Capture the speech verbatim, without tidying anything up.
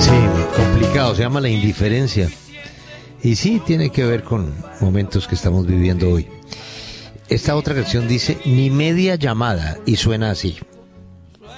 complicado, se llama la indiferencia. Y sí, tiene que ver con momentos que estamos viviendo hoy. Esta otra canción dice, ni media llamada, y suena así.